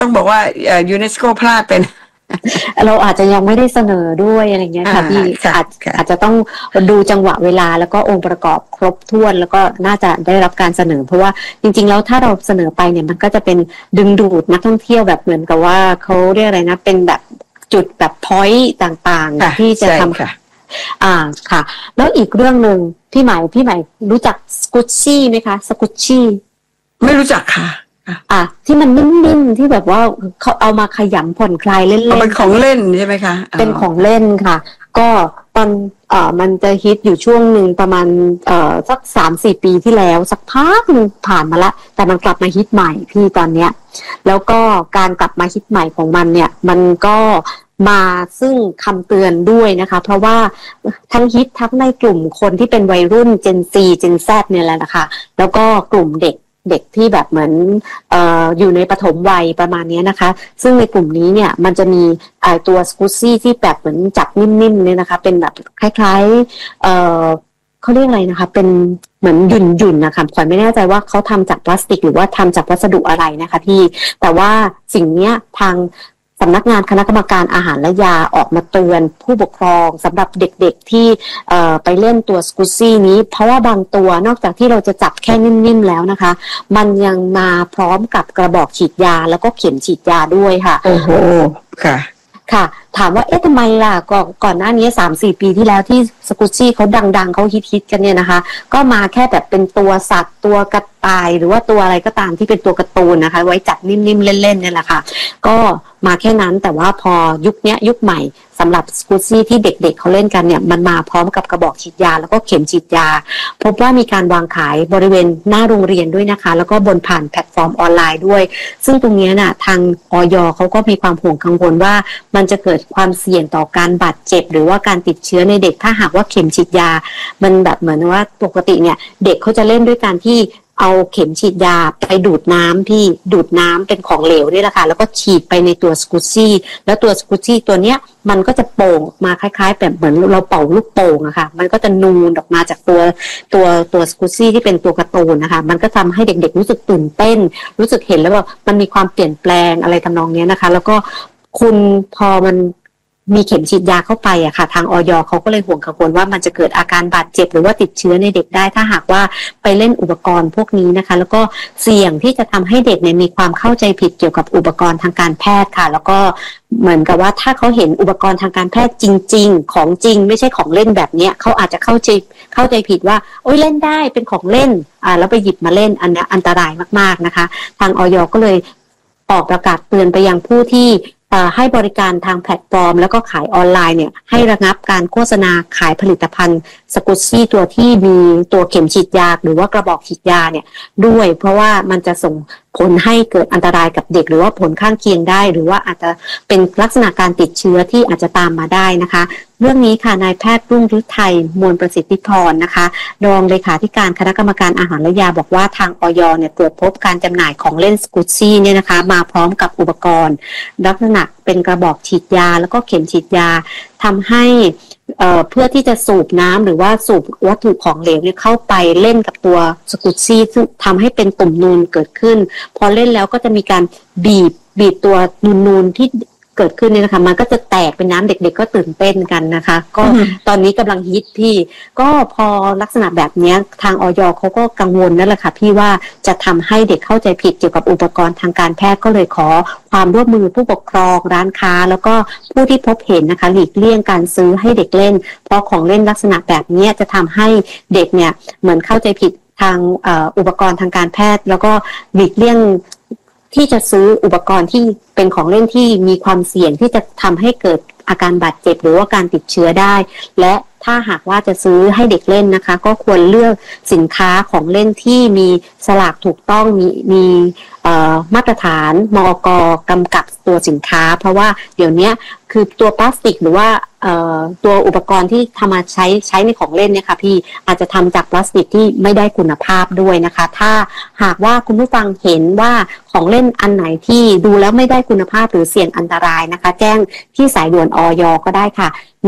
ต้องบอกว่ายูเนสโกพลาดเป็นเราอาจจะยังไม่ได้เสนอด้วยอะไรเงี้ยค่ะพี่อาจจะต้องดูจังหวะเวลาแล้วก็องค์ประกอบครบถ้วนแล้วก็น่าจะได้รับการเสนอเพราะว่าจริงๆแล้วถ้าเราเสนอไปเนี่ยมันก็จะเป็นดึงดูดนักท่องเที่ยวแบบเหมือนกับว่าเขาเรียกอะไรนะเป็นแบบจุดแบบพอยต์ต่างๆที่จะทำค่ะแล้วอีกเรื่องนึงพี่ใหม่รู้จักสกุชชี่ไหมคะสกุชชี่ไม่รู้จักค่ะที่มันนิ่มๆที่แบบว่าเขาเอามาขยำผ่อนคลายเล่นๆเป็นของเล่นใช่ไหมคะเป็นของเล่นค่ะก็ตอนมันจะฮิตอยู่ช่วงหนึ่งประมาณสัก 3-4 ปีที่แล้วสักพักนึงผ่านมาละแต่มันกลับมาฮิตใหม่พี่ตอนเนี้ยแล้วก็การกลับมาฮิตใหม่ของมันเนี่ยมันก็มาซึ่งคำเตือนด้วยนะคะเพราะว่าทั้งฮิตทั้งในกลุ่มคนที่เป็นวัยรุ่น Gen Z Gen Z เนี่ยแหละนะคะแล้วก็กลุ่มเด็กที่แบบเหมือนอยู่ในปฐมวัยประมาณนี้นะคะซึ่งในกลุ่มนี้เนี่ยมันจะมีตัวสกูซี่ที่แบบเหมือนจับนิ่มๆเนี่ยนะคะเป็นแบบคล้ายๆเขาเรียกอะไรนะคะเป็นเหมือนหยุ่นๆนะคะขวัญไม่แน่ใจว่าเขาทำจากพลาสติกหรือว่าทำจากวัสดุอะไรนะคะพี่แต่ว่าสิ่งนี้ทางสำนักงานคณะกรรมการอาหารและยาออกมาเตือนผู้ปกครองสำหรับเด็กๆที่ไปเล่นตัวสกูซี่นี้เพราะว่าบางตัวนอกจากที่เราจะจับแค่นิ่มๆแล้วนะคะมันยังมาพร้อมกับกระบอกฉีดยาแล้วก็เข็มฉีดยาด้วยค่ะโอ้โหค่ะถามว่าทำไมล่ะก่อนหน้านี้ 3-4 ปีที่แล้วที่สกูชี่เขาดังๆเขาฮิตกันเนี่ยนะคะก็มาแค่แบบเป็นตัวสัตว์ตัวกระต่ายหรือว่าตัวอะไรก็ตามที่เป็นตัวการ์ตูนนะคะไว้จับนิ่มๆเล่นๆเนี่ยแหละค่ะก็มาแค่นั้นแต่ว่าพอยุคใหม่สำหรับสกูซี่ที่เด็กๆเขาเล่นกันเนี่ยมันมาพร้อมกับกระบอกฉีดยาแล้วก็เข็มฉีดยาพบว่ามีการวางขายบริเวณหน้าโรงเรียนด้วยนะคะแล้วก็บนผ่านแพลตฟอร์มออนไลน์ด้วยซึ่งตรงนี้น่ะทางอย.เขาก็มีความห่วงกังวลว่ามันจะเกิดความเสี่ยงต่อการบาดเจ็บหรือว่าการติดเชื้อในเด็กถ้าหากว่าเข็มฉีดยามันแบบเหมือนว่าปกติเนี่ยเด็กเขาจะเล่นด้วยการที่เอาเข็มฉีดยาไปดูดน้ำพี่ดูดน้ำเป็นของเหลวนี่แหละค่ะแล้วก็ฉีดไปในตัวสกูซี่แล้วตัวสกูซี่ตัวเนี้ยมันก็จะโป่งออกมาคล้ายๆแบบเหมือนเราเป่าลูกโป่งอะค่ะมันก็จะนูนออกมาจากตัวสกูซี่ที่เป็นตัวการ์ตูนนะคะมันก็ทำให้เด็กๆรู้สึกตื่นเต้นรู้สึกเห็นแล้วแบบมันมีความเปลี่ยนแปลงอะไรทำนองนี้นะคะแล้วก็คุณพอมันมีเข็มฉีดยาเข้าไปอะค่ะทางอย.เขาก็เลยห่วงกังวลว่ามันจะเกิดอาการบาดเจ็บหรือว่าติดเชื้อในเด็กได้ถ้าหากว่าไปเล่นอุปกรณ์พวกนี้นะคะแล้วก็เสี่ยงที่จะทำให้เด็กเนี่ยมีความเข้าใจผิดเกี่ยวกับอุปกรณ์ทางการแพทย์ค่ะแล้วก็เหมือนกับว่าถ้าเขาเห็นอุปกรณ์ทางการแพทย์จริงๆของจริงไม่ใช่ของเล่นแบบนี้เขาอาจจะเข้าใจผิดว่าโอ๊ยเล่นได้เป็นของเล่นแล้วไปหยิบมาเล่นอันนี้อันตรายมากๆนะคะทางอย.ก็เลยออกประกาศเตือนไปยังผู้ที่ให้บริการทางแพลตฟอร์มแล้วก็ขายออนไลน์เนี่ยให้ระงับการโฆษณาขายผลิตภัณฑ์สกูซี่ตัวที่มีตัวเข็มฉีดยาหรือว่ากระบอกฉีดยาเนี่ยด้วยเพราะว่ามันจะส่งผลให้เกิดอันตรายกับเด็กหรือว่าผลข้างเคียงได้หรือว่าอาจจะเป็นลักษณะการติดเชื้อที่อาจจะตามมาได้นะคะเรื่องนี้ค่ะนายแพทย์รุ่งฤทัยมวลประสิทธิพรนะคะรองเลขาธิการคณะกรรมการอาหารและยาบอกว่าทางอย.เนี่ยตรวจพบการจำหน่ายของเล่นสกูซี่เนี่ยนะคะมาพร้อมกับอุปกรณ์ลักษณะเป็นกระบอกฉีดยาแล้วก็เข็มฉีดยาทำให้เพื่อที่จะสูบน้ำหรือว่าสูบวัตถุของเหลวเนี่ยเข้าไปเล่นกับตัวสกูซี่ซึ่งทำให้เป็นตุ่มนูนเกิดขึ้นพอเล่นแล้วก็จะมีการบีบตัวนูนที่เกิดขึ้นเนี่ยนะคะมันก็จะแตกเป็นน้ำเด็กๆก็ตื่นเต้นกันนะคะก็ตอนนี้กำลังฮิตพี่ก็พอลักษณะแบบนี้ทางอย.เขาก็กังวลนั่นแหละค่ะพี่ว่าจะทำให้เด็กเข้าใจผิดเกี่ยวกับอุปกรณ์ทางการแพทย์ก็เลยขอความร่วมมือผู้ปกครองร้านค้าแล้วก็ผู้ที่พบเห็นนะคะหลีกเลี่ยงการซื้อให้เด็กเล่นเพราะของเล่นลักษณะแบบนี้จะทำให้เด็กเนี่ยเหมือนเข้าใจผิดทางอุปกรณ์ทางการแพทย์แล้วก็หลีกเลี่ยงที่จะซื้ออุปกรณ์ที่เป็นของเล่นที่มีความเสี่ยงที่จะทำให้เกิดอาการบาดเจ็บหรือว่าการติดเชื้อได้และถ้าหากว่าจะซื้อให้เด็กเล่นนะคะก็ควรเลือกสินค้าของเล่นที่มีสลากถูกต้องมีมาตรฐานมอก.กำกับตัวสินค้าเพราะว่าเดี๋ยวนี้คือตัวพลาสติกหรือว่าตัวอุปกรณ์ที่ทำมาใช้ในของเล่นเนี่ยค่ะพี่อาจจะทำจากพลาสติกที่ไม่ได้คุณภาพด้วยนะคะถ้าหากว่าคุณผู้ฟังเห็นว่าของเล่นอันไหนที่ดูแล้วไม่ได้คุณภาพหรือเสี่ยงอันตรายนะคะแจ้งที่สายด่วนอย.ก็ได้ค่ะ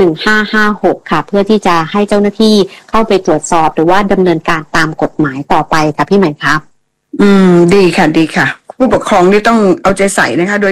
1556ค่ะเพื่อที่จะให้เจ้าหน้าที่เข้าไปตรวจสอบหรือว่าดำเนินการตามกฎหมายต่อไปค่ะพี่ใหม่ครับดีค่ะผู้ปกครองนี่ต้องเอาใจใส่นะคะโดย